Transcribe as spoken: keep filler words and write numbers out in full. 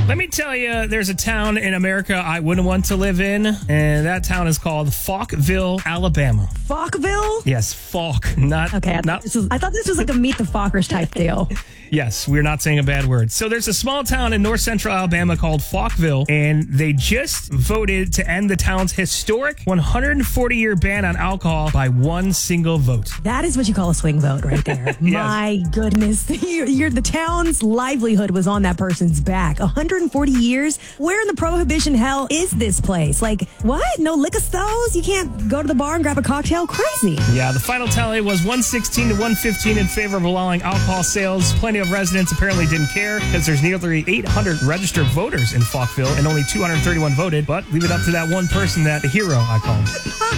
Let me tell you, there's a town in America I wouldn't want to live in, and that town is called Falkville, Alabama. Falkville? Yes, Falk, not... Okay, I thought, not, this was, I thought this was like a Meet the Fockers type deal. Yes, we're not saying a bad word. So there's a small town in north central Alabama called Falkville, and they just voted to end the town's historic one hundred forty year ban on alcohol by one single vote. That is what you call a swing vote right there. Yes. My goodness. You're, you're, the town's livelihood was on that person's back. one hundred forty years? Where in the prohibition hell is this place? Like, what? No liquor stores? You can't go to the bar and grab a cocktail? Crazy. Yeah, the final tally was one sixteen to one fifteen in favor of allowing alcohol sales. Plenty of residents apparently didn't care because there's nearly eight hundred registered voters in Falkville and only two hundred thirty-one voted. But leave it up to that one person, that hero, I call him.